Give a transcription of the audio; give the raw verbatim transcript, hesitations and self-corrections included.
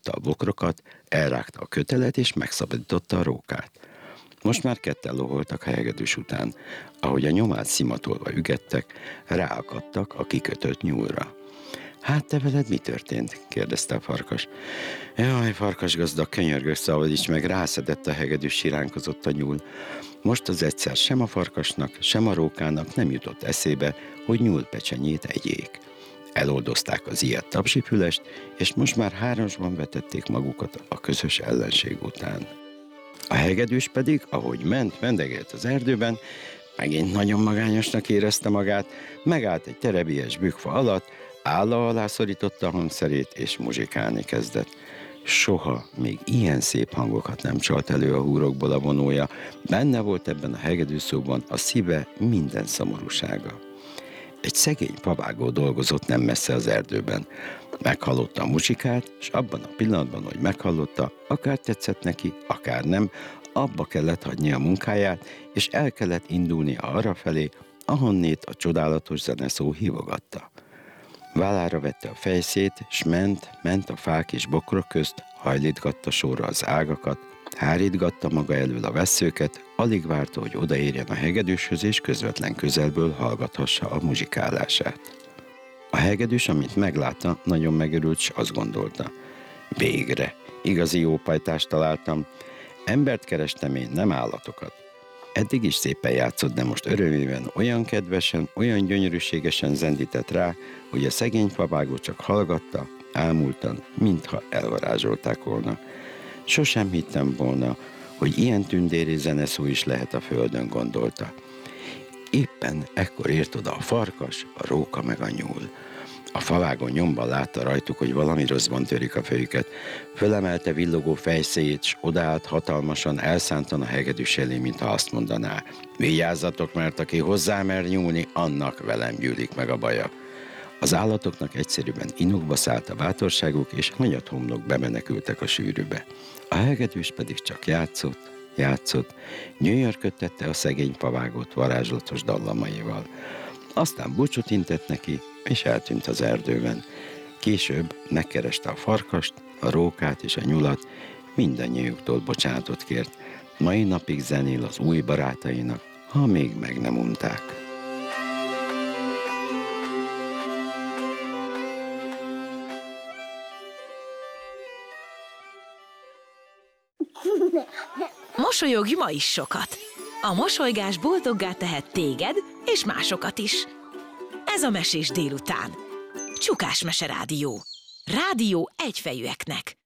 a bokrokat, elrágta a kötelet és megszabadította a rókát. Most már ketten loholtak a hegedűs után. Ahogy a nyomát szimatolva ügettek, ráakadtak a kikötött nyúlra. Hát te veled mi történt? Kérdezte a farkas. Jaj, farkas gazdag, könyörgök, szabadíts meg, rászedett a hegedűs, siránkozott a nyúl. Most az egyszer sem a farkasnak, sem a rókának nem jutott eszébe, hogy nyúlpecsenyét egyék. Eloldozták az ilyet tapsifülest, és most már hármasban vetették magukat a közös ellenség után. A hegedűs pedig, ahogy ment, mendegélt az erdőben, megint nagyon magányosnak érezte magát, megállt egy terebélyes bükkfa alatt, álla alá szorította a hangszerét, és muzsikálni kezdett. Soha még ilyen szép hangokat nem csalt elő a húrokból a vonója, benne volt ebben a hegedűszóban a szíve minden szomorúsága. Egy szegény pavágó dolgozott nem messze az erdőben. Meghallotta a muzsikát, és abban a pillanatban, hogy meghallotta, akár tetszett neki, akár nem, abba kellett hagyni a munkáját, és el kellett indulnia arrafelé, ahonnét a csodálatos zeneszó hívogatta. Vállára vette a fejszét, s ment, ment a fák és bokrok közt, hajlítgatta sorra az ágakat, hárítgatta maga elől a vesszőket, alig várta, hogy odaérjen a hegedűshöz, és közvetlen közelből hallgathassa a muzsikálását. A hegedűs, amint meglátta, nagyon megörült, s azt gondolta. Végre, igazi jó pajtást találtam. Embert kerestem én, nem állatokat. Eddig is szépen játszott, de most örömében olyan kedvesen, olyan gyönyörűségesen zendített rá, hogy a szegény favágó csak hallgatta, ámultan, mintha elvarázsolták volna. Sosem hittem volna, hogy ilyen tündéri zeneszó is lehet a földön, gondolta. Éppen ekkor ért oda a farkas, a róka meg a nyúl. A favágó nyomban látta rajtuk, hogy valami rosszban törik a fejüket. Fölemelte villogó fejszéjét, s odaállt hatalmasan, elszántan a hegedűs elé, mintha azt mondaná. Vigyázzatok, mert aki hozzá mer nyúlni, annak velem gyűlik meg a baja. Az állatoknak egyszerűen inukba szállt a bátorságuk, és hanyat homlok bemenekültek a sűrűbe. A hegedűs pedig csak játszott, játszott, nyöjörködtette a szegény favágót varázslatos dallamaival. Aztán búcsút intett neki, és eltűnt az erdőben. Később megkereste a farkast, a rókát és a nyulat, mindannyiuktól bocsánatot kért. Mai napig zenél az új barátainak, ha még meg nem unták. Mosolyogj ma is sokat! A mosolygás boldoggá tehet téged és másokat is. Ez a Mesés délután. Csukás Mese Rádió. Rádió egyfejűeknek.